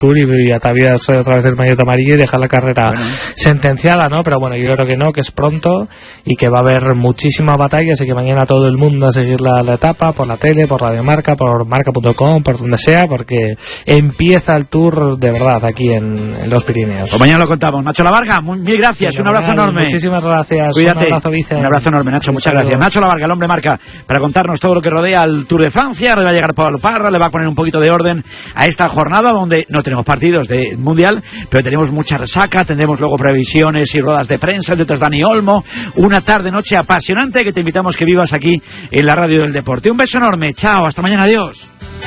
Tour y ataviarse otra vez el maillot amarillo y dejar la carrera sentenciada, ¿no? Pero bueno, yo creo que no, que es pronto y que va a haber muchísima batalla, así que mañana todo el mundo a seguir la etapa por la tele, por Radio Marca, por marca.com, por donde sea, porque empieza el Tour de verdad aquí en los Pirineos. Pues mañana lo contamos. Nacho Lavarga, mil gracias, un abrazo enorme. Muchísimas gracias. Cuídate. Un abrazo, Vicente. Un abrazo enorme, Nacho, muchas gracias. Nacho Lavarga, el hombre marca, para contarnos todo lo que rodea al Tour de Francia. Ahora va a llegar Pablo Parra, le va a poner un poquito de orden a esta jornada donde no tenemos partidos de Mundial, pero tenemos mucha resaca, tendremos luego previsiones y ruedas de prensa, de otras Dani Olmo, una tarde-noche apasionante que te invitamos que vivas aquí en la Radio del Deporte. Un beso enorme, chao, hasta mañana, adiós.